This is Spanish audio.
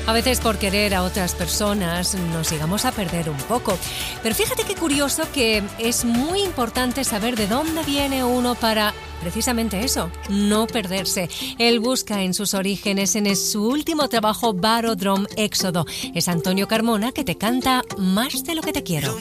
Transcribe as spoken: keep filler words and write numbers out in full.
A veces por querer a otras personas nos llegamos a perder un poco. Pero fíjate qué curioso que es muy importante saber de dónde viene uno para precisamente eso, no perderse. Él busca en sus orígenes en su último trabajo Barodrome Éxodo. Es Antonio Carmona que te canta Más de lo que te quiero.